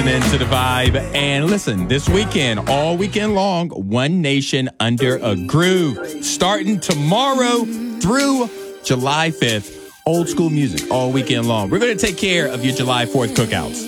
listening to The Vibe. And listen, this weekend, all weekend long, One Nation Under a Groove. Starting tomorrow through July 5th. Old school music all weekend long. We're going to take care of your July 4th cookouts.